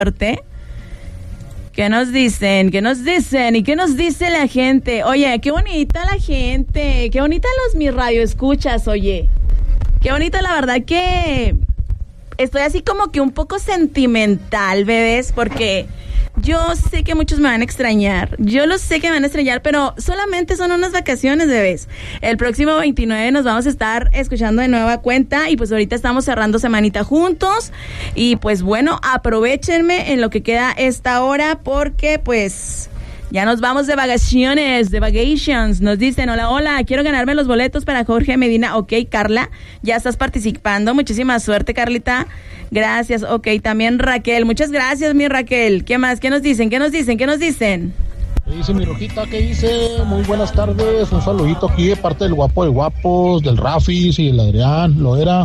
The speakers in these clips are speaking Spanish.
suerte. ¿Qué nos dicen? ¿Qué nos dicen? ¿Y qué nos dice la gente? Oye, qué bonita la gente. Qué bonita mi radio escuchas, oye. Qué bonita, la verdad que estoy así como que un poco sentimental, bebés, porque yo sé que muchos me van a extrañar. Yo lo sé que me van a extrañar, pero solamente son unas vacaciones, bebés. El próximo 29 nos vamos a estar escuchando de nueva cuenta y pues ahorita estamos cerrando semanita juntos. Y pues bueno, aprovechenme en lo que queda esta hora porque pues ya nos vamos de vacaciones, de vacations. Nos dicen, hola, quiero ganarme los boletos para Jorge Medina. Ok, Carla, ya estás participando. Muchísima suerte, Carlita. Gracias. Ok, también Raquel. Muchas gracias, mi Raquel. ¿Qué más? ¿Qué nos dicen? ¿Qué nos dicen? ¿Qué nos dicen? ¿Qué dice mi Rojita? ¿Qué dice? Muy buenas tardes. Un saludito aquí de parte del guapo de guapos, del Rafis y del Adrián Loera.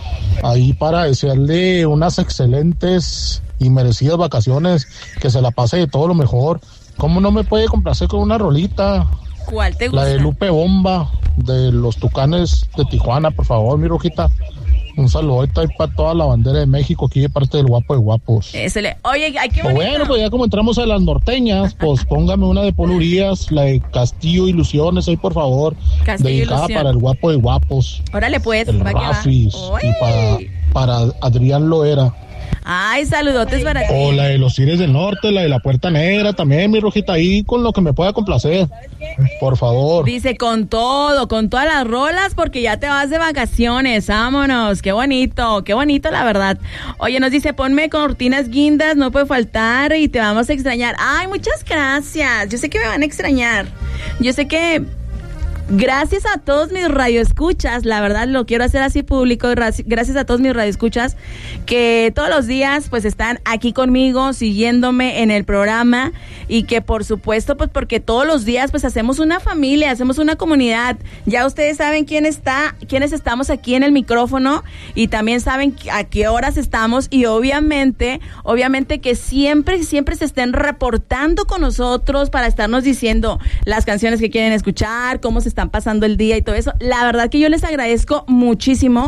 Ahí para desearle unas excelentes y merecidas vacaciones. Que se la pase de todo lo mejor. ¿Cómo no me puede complacer con una rolita? ¿Cuál te gusta? La de Lupe Bomba, de los Tucanes de Tijuana, por favor, mi Rojita. Un saludo ahí para toda la bandera de México, aquí de parte del guapo de guapos. Oye, hay que bonito. Bueno, pues ya como entramos a las norteñas, pues póngame una de Polo Urias, la de Castillo Ilusiones, ahí por favor. Castillo dedicada Ilusión. Para el guapo de guapos. Órale pues, el va que va. Rafis, y para Adrián Loera. Ay, saludotes para ti. O la de los Cires del Norte, la de la Puerta Negra, también, mi Rojita, ahí con lo que me pueda complacer. Por favor. Dice, con todas las rolas, porque ya te vas de vacaciones. Vámonos, qué bonito, la verdad. Oye, nos dice, ponme cortinas guindas, no puede faltar y te vamos a extrañar. Ay, muchas gracias. Yo sé que me van a extrañar. Yo sé que... Gracias a todos mis radioescuchas, la verdad lo quiero hacer así público, gracias a todos mis radioescuchas que todos los días pues están aquí conmigo, siguiéndome en el programa y que por supuesto pues porque todos los días pues hacemos una familia, hacemos una comunidad, ya ustedes saben quiénes estamos aquí en el micrófono y también saben a qué horas estamos y obviamente que siempre se estén reportando con nosotros para estarnos diciendo las canciones que quieren escuchar, cómo se están pasando el día y todo eso. La verdad que yo les agradezco muchísimo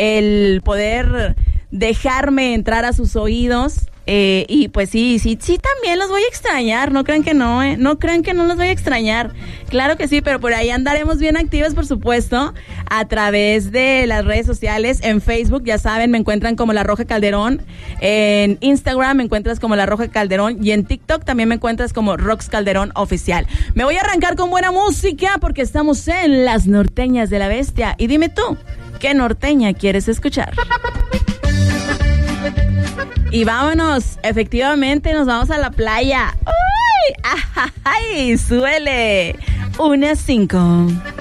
el poder dejarme entrar a sus oídos y pues sí, también los voy a extrañar, no crean que no, no crean que no los voy a extrañar, claro que sí, pero por ahí andaremos bien activos, por supuesto, a través de las redes sociales, en Facebook, ya saben, me encuentran como La Roja Calderón, en Instagram me encuentras como La Roja Calderón y en TikTok también me encuentras como Rox Calderón Oficial. Me voy a arrancar con buena música porque estamos en Las Norteñas de la Bestia y dime tú, ¿qué norteña quieres escuchar? Y vámonos, efectivamente nos vamos a la playa. ¡Uy! ¡Ay! ¡Suele! 1-5.